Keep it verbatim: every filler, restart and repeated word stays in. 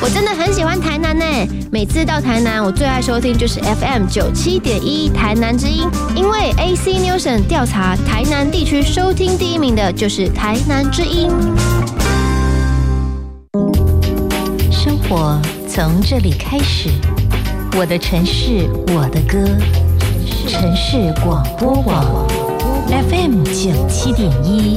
我真的很喜欢台南呢，每次到台南，我最爱收听就是 F M 九七点一台南之音，因为 A C Nielsen 调查台南地区收听第一名的就是台南之音。 生活从这里开始，我的城市，我的歌，城市广播网 F M 九七点一